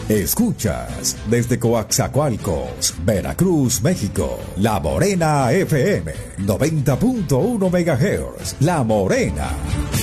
Escuchas desde Coaxacualcos, Veracruz, México, La Morena FM, 90.1 MHz, La Morena.